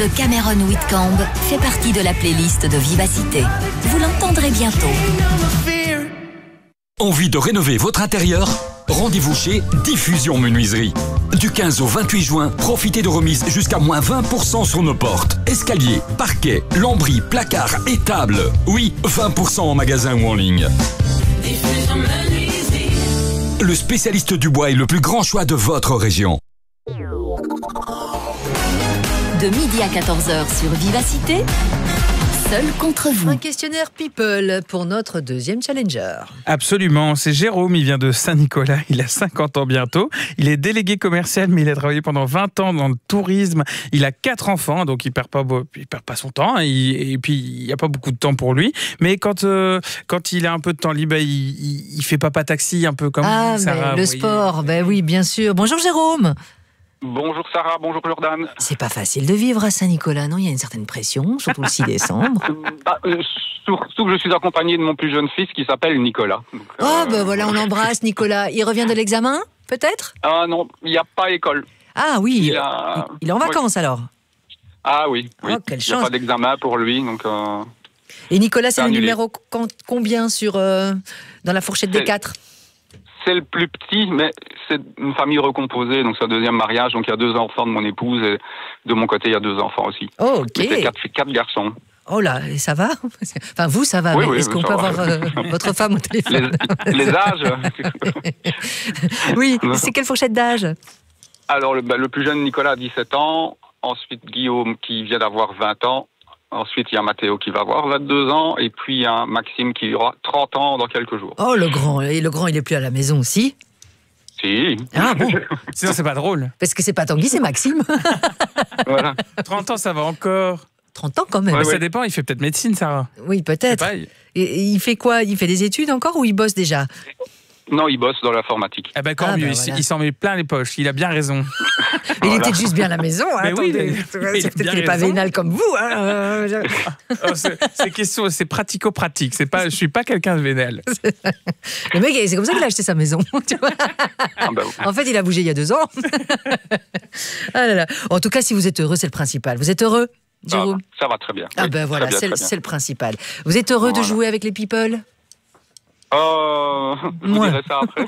Le Cameron Whitcomb fait partie de la playlist de Vivacité. Vous l'entendrez bientôt. Envie de rénover votre intérieur? Rendez-vous chez Diffusion Menuiserie. Du 15 au 28 juin, profitez de remises jusqu'à moins 20% sur nos portes, escaliers, parquets, lambris, placards et tables. Oui, 20% en magasin ou en ligne. Le spécialiste du bois est le plus grand choix de votre région. De midi à 14h sur Vivacité, seul contre vous. Un questionnaire People pour notre deuxième challenger. Absolument, c'est Jérôme, il vient de Saint-Nicolas, il a 50 ans bientôt. Il est délégué commercial, mais il a travaillé pendant 20 ans dans le tourisme. Il a 4 enfants, donc il perd pas son temps, et puis il n'y a pas beaucoup de temps pour lui. Mais quand il a un peu de temps libre, il fait papa taxi, un peu comme Sarah. Le sport, oui, bien sûr. Bonjour Jérôme. Bonjour Sarah, bonjour Jordan. C'est pas facile de vivre à Saint-Nicolas, non? Il y a une certaine pression, surtout le 6 décembre. Surtout que je suis accompagné de mon plus jeune fils qui s'appelle Nicolas. Donc, voilà, on l'embrasse Nicolas. Il revient de l'examen, peut-être? Ah non, il n'y a pas école. Ah oui, il est en vacances alors? Ah oui. Oh, quelle chance. Il n'y a pas d'examen pour lui. Donc, Et Nicolas, c'est le annulé. numéro combien dans la fourchette des 4? C'est le plus petit, mais c'est une famille recomposée, donc c'est un deuxième mariage, donc il y a 2 enfants de mon épouse, et de mon côté, il y a 2 enfants aussi. Oh, ok. C'est 4 garçons. Oh là, et ça va? Enfin, vous, ça va, Oui, mais oui, est-ce qu'on ça peut va. avoir votre femme au téléphone? Les âges. Oui, c'est quelle fourchette d'âge? Alors, le plus jeune, Nicolas, a 17 ans. Ensuite, Guillaume, qui vient d'avoir 20 ans. Ensuite, il y a Mathéo qui va avoir 22 ans. Et puis, il y a Maxime qui aura 30 ans dans quelques jours. Oh, le grand, il est plus à la maison aussi? Si. Ah bon? Sinon, c'est pas drôle. Parce que c'est pas Tanguy, c'est Maxime. Voilà. 30 ans, ça va encore. 30 ans quand même. Mais ça dépend, il fait peut-être médecine, Sarah. Oui, peut-être. Et il fait quoi? Il fait des études encore ou il bosse déjà? Non, il bosse dans l'informatique. Eh ben, quand mieux, voilà. il s'en met plein les poches, il a bien raison. Il était juste bien à la maison. Hein, Mais oui, attendez. il a C'est peut-être bien qu'il n'est pas raison. vénal comme vous. Hein. C'est pratico-pratique. Je suis pas quelqu'un de vénal. Le mec, c'est comme ça qu'il a acheté sa maison. Tu vois, en fait, il a bougé il y a 2 ans. Ah là là. En tout cas, si vous êtes heureux, c'est le principal. Vous êtes heureux, Jérôme? Ça va très bien. Ah Oui, voilà, très bien. c'est le principal. Vous êtes heureux de jouer avec les people? Vous direz ça après.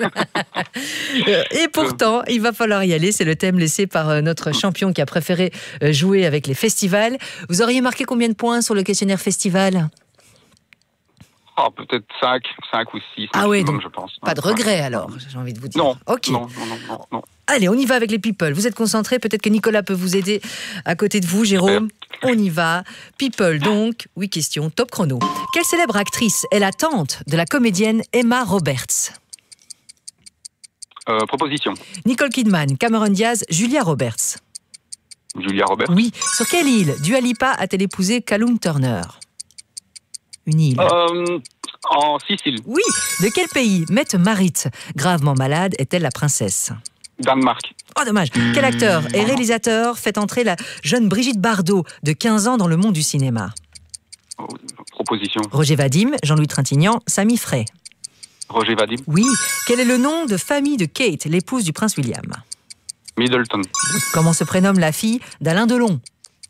Et pourtant, il va falloir y aller. C'est le thème laissé par notre champion qui a préféré jouer avec les festivals. Vous auriez marqué combien de points sur le questionnaire festival? Peut-être 5 ou 6. Ah oui, donc je pense. pas de regret alors, j'ai envie de vous dire. Non. Ok. Non. Allez, on y va avec les people. Vous êtes concentrés, peut-être que Nicolas peut vous aider à côté de vous, Jérôme. On y va. People donc. Oui, question, top chrono. Quelle célèbre actrice est la tante de la comédienne Emma Roberts? Proposition. Nicole Kidman, Cameron Diaz, Julia Roberts. Julia Roberts. Oui. Sur quelle île Dua Lipa a-t-elle épousé Callum Turner? Une île. En Sicile. Oui. De quel pays Mette Marit, gravement malade, est-elle la princesse? Danemark. Oh, dommage. Quel acteur et réalisateur fait entrer la jeune Brigitte Bardot, de 15 ans, dans le monde du cinéma? Proposition. Roger Vadim, Jean-Louis Trintignant, Sami Frey. Roger Vadim. Oui. Quel est le nom de famille de Kate, l'épouse du prince William? Middleton. Comment se prénomme la fille d'Alain Delon?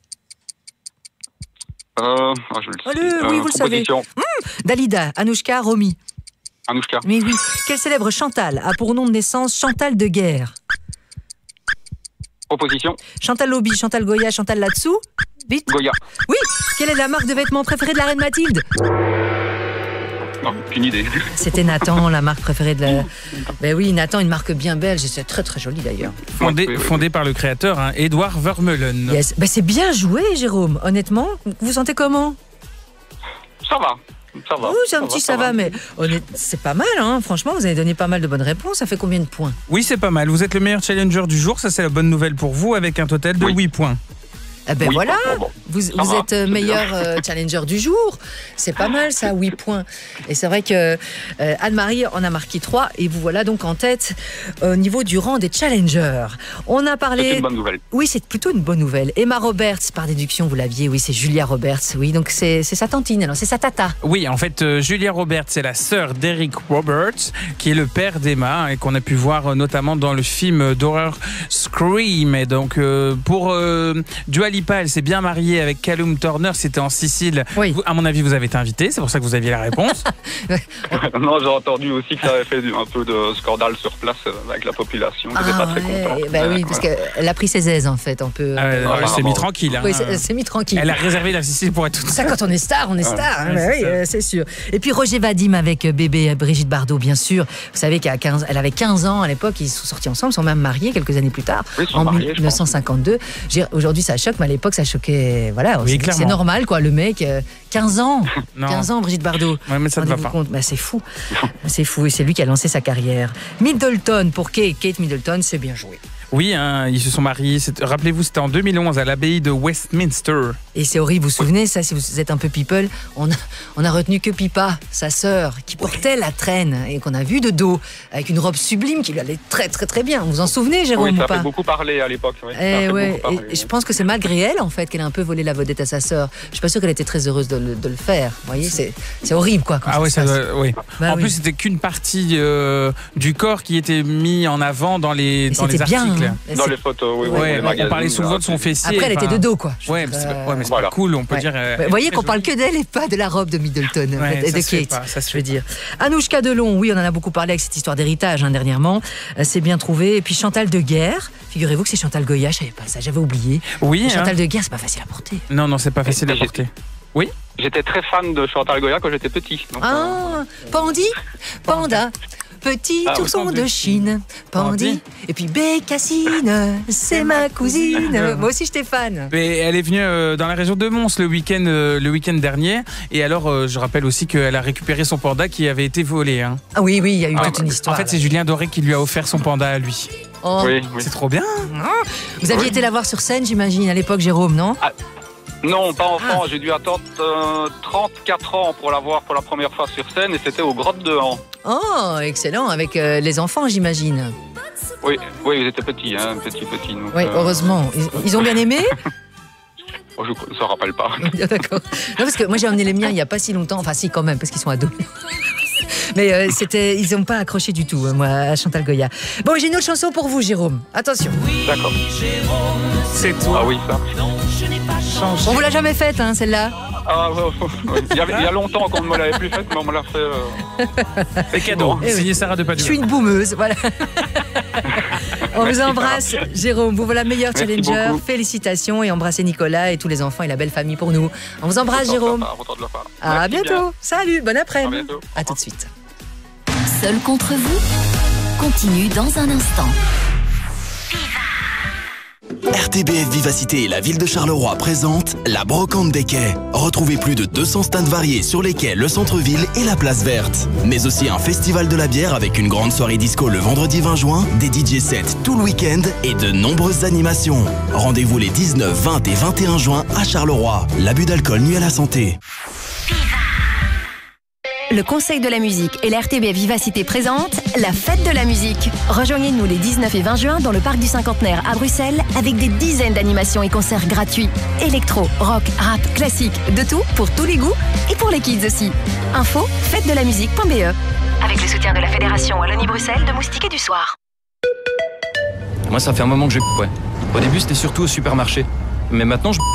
Je le sais. Allez, oui, vous le savez. Proposition. Dalida, Anouchka, Romy. Anouchka. Mais oui. Quel célèbre Chantal a pour nom de naissance Chantal de Guerre? Proposition. Chantal Lobby, Chantal Goya, Chantal Latsou. Vite. Goya. Oui. Quelle est la marque de vêtements préférée de la reine Mathilde? Non, aucune idée. C'était Nathan, la marque préférée de la... Ben oui, Nathan, une marque bien belge, c'est très très joli d'ailleurs. Fondé par le créateur, Edouard Vermeulen. Yes. Ben c'est bien joué, Jérôme. Honnêtement, vous vous sentez comment? Ça va. Oui, c'est un petit ça va, mais c'est pas mal, hein. Franchement, vous avez donné pas mal de bonnes réponses. Ça fait combien de points? Oui, c'est pas mal. Vous êtes le meilleur challenger du jour. Ça, c'est la bonne nouvelle pour vous, avec un total de 8 points. Eh ben oui, voilà, bon. vous êtes meilleur challenger du jour. C'est pas mal ça, 8 points. Et c'est vrai que Anne-Marie en a marqué 3 et vous voilà donc en tête au niveau du rang des challengers. On a parlé... C'est une bonne nouvelle. Oui, c'est plutôt une bonne nouvelle. Emma Roberts, par déduction, vous l'aviez, oui, c'est Julia Roberts. Oui, donc c'est sa tantine, alors c'est sa tata. Oui, en fait, Julia Roberts, c'est la sœur d'Eric Roberts, qui est le père d'Emma et qu'on a pu voir notamment dans le film d'horreur Scream. Et donc, pour Dua Lipa, Lipa, elle s'est bien mariée avec Callum Turner, c'était en Sicile. Oui. À mon avis, vous avez été invité, c'est pour ça que vous aviez la réponse. Non, j'ai entendu aussi que ça avait fait un peu de scandale sur place avec la population. Qui n'était pas très contente. Bah oui, parce qu'elle a pris ses aises en fait, on peut. Elle s'est mis tranquille. Hein. Oui, c'est mis tranquille. Elle a réservé la Sicile pour être toute Ça, quand on est star, on est star. Hein, ouais, oui, c'est sûr. Et puis Roger Vadim avec bébé Brigitte Bardot, bien sûr. Vous savez elle avait 15 ans à l'époque, ils sont sortis ensemble, ils sont même mariés quelques années plus tard, Oui, ils sont en mariés, 1952. Aujourd'hui, ça choque, mais à l'époque, ça choquait. Voilà, Oui, c'est clairement. normal, quoi. Le mec, 15 ans. Non. 15 ans, Brigitte Bardot. Ouais, mais ça ne va Rendez-vous pas. compte, bah, c'est fou. C'est fou, et c'est lui qui a lancé sa carrière. Middleton, pour Kate Middleton, c'est bien joué. Oui, hein, ils se sont mariés. Rappelez-vous, c'était en 2011 à l'abbaye de Westminster. Et c'est horrible, vous vous souvenez, ça, si vous êtes un peu people, on a retenu que Pipa, sa sœur, qui portait la traîne et qu'on a vu de dos, avec une robe sublime qui lui allait très très très bien. Vous vous en souvenez, Jérôme, Oui, ça ou a pas? fait beaucoup parler à l'époque. Oui. Ça a Eh fait ouais, beaucoup parler, et je pense que c'est malgré elle, en fait, qu'elle a un peu volé la vedette à sa sœur. Je suis pas sûre qu'elle était très heureuse de le faire. Vous voyez, c'est horrible, quoi. Quand Ah oui, ça se passe. oui. Bah En oui. plus, c'était qu'une partie du corps qui était mis en avant dans les Et dans les c'était bien. articles. Hein. Dans les photos, oui. Ouais, les on magazines, parlait souvent de son fessier. Après, elle était de dos, quoi. Ouais, mais c'est Euh, c'est voilà. pas cool, on peut Ouais. dire. Vous voyez qu'on parle que d'elle et pas de la robe de Middleton en Ouais, fait, et ça de se fait Kate. pas, ça se Je fait veux dire. Anouchka Delon, oui, on en a beaucoup parlé avec cette histoire d'héritage dernièrement. C'est bien trouvé. Et puis Chantal de Guerre. Figurez-vous que c'est Chantal Goya, je savais pas ça, j'avais oublié. Oui, Mais hein. Chantal de Guerre, c'est pas facile à porter. Non, c'est pas facile à porter. Oui. J'étais très fan de Chantal Goya quand j'étais petit. Donc, Ah, Pandi, Panda. Petit Ah, ourson oui, de Chine, Pandi. Et puis Bécassine, c'est ma cousine. Moi aussi, j'étais fan. Mais elle est venue dans la région de Mons le week-end dernier. Et alors, je rappelle aussi qu'elle a récupéré son panda qui avait été volé. Hein. Ah oui, il y a eu toute une histoire. En fait, c'est Julien Doré qui lui a offert son panda à lui. Oh. oui. C'est trop bien. Vous aviez été la voir sur scène, j'imagine, à l'époque, Jérôme, non? Non, pas enfant. J'ai dû attendre 34 ans pour la voir pour la première fois sur scène et c'était aux Grottes de Han. Oh, excellent, avec les enfants, j'imagine. Oui, ils étaient petits, hein, petits. Donc, Oui, heureusement. Ils ont bien aimé? Je ne me rappelle pas. Ah, d'accord. Non, parce que moi, j'ai emmené les miens il n'y a pas si longtemps. Enfin, si, quand même, parce qu'ils sont ados. Mais ils n'ont pas accroché du tout, moi, à Chantal Goya. Bon, j'ai une autre chanson pour vous, Jérôme. Attention. D'accord. C'est toi. Ah oui, ça. On vous l'a jamais faite, hein, celle-là? Ah, ouais. Il y a longtemps qu'on ne me l'avait plus faite, mais on me l'a fait. C'est cadeau. Eh oui. Signé Sarah de Je Padoue. suis une boumeuse, voilà. On vous embrasse, Jérôme. Vous voilà meilleur Merci challenger. beaucoup. Félicitations et embrassez Nicolas et tous les enfants et la belle famille pour nous. On vous embrasse, Jérôme. Content de le faire. À Merci bientôt. bien. Salut, bon après-midi. À bientôt. À tout de suite. Seul contre vous continue dans un instant. RTBF Vivacité et la ville de Charleroi présente la Brocante des quais. Retrouvez plus de 200 stands variés sur les quais, le centre-ville et la place verte. Mais aussi un festival de la bière avec une grande soirée disco le vendredi 20 juin, des DJ sets tout le week-end et de nombreuses animations. Rendez-vous les 19, 20 et 21 juin à Charleroi. L'abus d'alcool nuit à la santé. Le Conseil de la musique et la RTBF Vivacité présente la fête de la musique. Rejoignez-nous les 19 et 20 juin dans le parc du Cinquantenaire à Bruxelles avec des dizaines d'animations et concerts gratuits. Électro, rock, rap, classique, de tout pour tous les goûts et pour les kids aussi. Info fête-de-la-musique.be avec le soutien de la Fédération Wallonie-Bruxelles de Moustique et du Soir. Moi, ça fait un moment que j'ai... Ouais. Au début, c'était surtout au supermarché. Mais maintenant, je